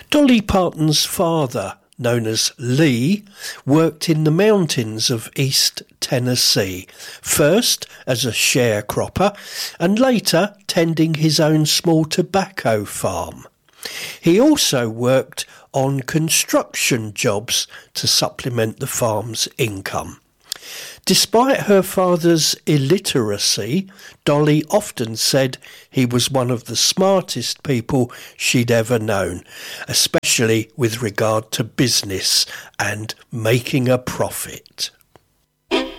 Dolly Parton's father, known as Lee, worked in the mountains of East Tennessee, first as a sharecropper and later tending his own small tobacco farm. He also worked on construction jobs to supplement the farm's income. Despite her father's illiteracy, Dolly often said he was one of the smartest people she'd ever known, especially with regard to business and making a profit.